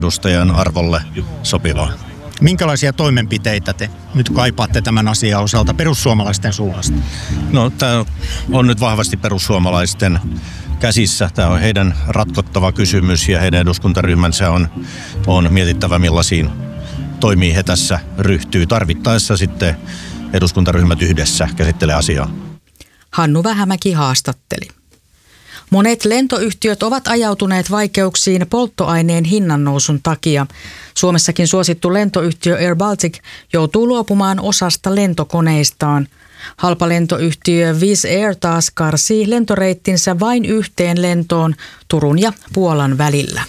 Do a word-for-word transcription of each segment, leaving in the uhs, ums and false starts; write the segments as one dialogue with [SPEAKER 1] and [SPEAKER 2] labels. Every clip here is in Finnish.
[SPEAKER 1] edustajan arvolle sopivaa.
[SPEAKER 2] Minkälaisia toimenpiteitä te nyt kaipaatte tämän asian osalta perussuomalaisten suunnasta?
[SPEAKER 1] No, tämä on nyt vahvasti perussuomalaisten käsissä. Tämä on heidän ratkottava kysymys ja heidän eduskuntaryhmänsä on, on mietittävä, millaisiin toimiin he tässä ryhtyy. Tarvittaessa sitten eduskuntaryhmät yhdessä käsittelee asiaa.
[SPEAKER 3] Hannu Vähämäki haastatteli. Monet lentoyhtiöt ovat ajautuneet vaikeuksiin polttoaineen hinnannousun takia. Suomessakin suosittu lentoyhtiö Air Baltic joutuu luopumaan osasta lentokoneistaan. Halpalentoyhtiö Wizz Air taas karsii lentoreittinsä vain yhteen lentoon Turun ja Puolan välillä.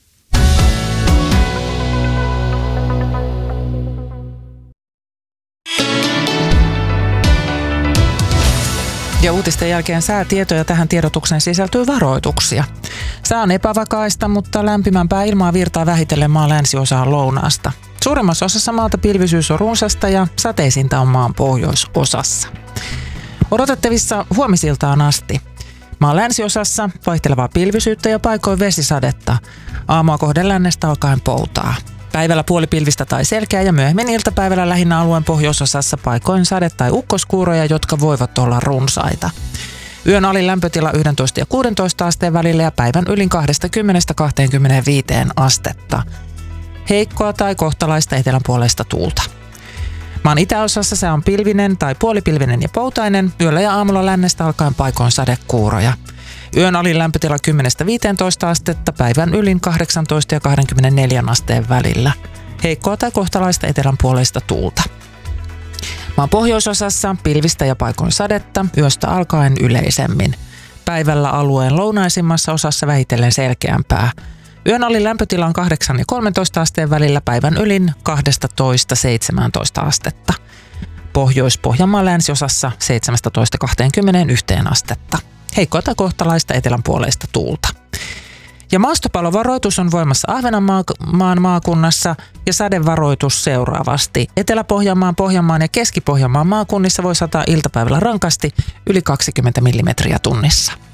[SPEAKER 4] Ja uutisten jälkeen säätietoja tähän tiedotukseen sisältyy varoituksia. Sää on epävakaista, mutta lämpimämpää ilmaa virtaa vähitellen maan länsiosaan lounaasta. Suurimmassa osassa maata pilvisyys on runsasta ja sateisinta on maan pohjoisosassa. Odotettavissa huomisiltaan asti. Maan länsiosassa vaihtelevaa pilvisyyttä ja paikoin vesisadetta. Aamua kohden lännestä alkaen poutaa. Päivällä puolipilvistä tai selkeä ja myöhemmin iltapäivällä lähinnä alueen pohjoisosassa paikoin sade- tai ukkoskuuroja, jotka voivat olla runsaita. Yön alin lämpötila yksitoista ja kuusitoista asteen välillä ja päivän ylin kaksikymmentä kaksikymmentäviisi astetta. Heikkoa tai kohtalaista etelänpuoleista tuulta. Maan itäosassa se on pilvinen tai puolipilvinen ja poutainen, yöllä ja aamulla lännestä alkaen paikoin sadekuuroja. Yön alin lämpötila kymmenestä viiteentoista astetta, päivän ylin kahdeksantoista ja kaksikymmentäneljä asteen välillä. Heikkoa tai kohtalaista etelänpuoleista tuulta. Maan pohjoisosassa pilvistä ja paikoin sadetta, yöstä alkaen yleisemmin. Päivällä alueen lounaisimmassa osassa vähitellen selkeämpää. Yön alin lämpötila on kahdeksan ja kolmetoista asteen välillä, päivän ylin kaksitoista seitsemäntoista astetta. Pohjois-Pohjanmaan länsiosassa seitsemästätoista kaksikymmentäyksi astetta. Heikkoa tai kohtalaista etelänpuoleista tuulta. Ja maastopalovaroitus on voimassa Ahvenanmaan maakunnassa ja sadevaroitus seuraavasti. Etelä-Pohjanmaan, Pohjanmaan ja Keski-Pohjanmaan maakunnissa voi sataa iltapäivällä rankasti yli kaksikymmentä millimetriä tunnissa.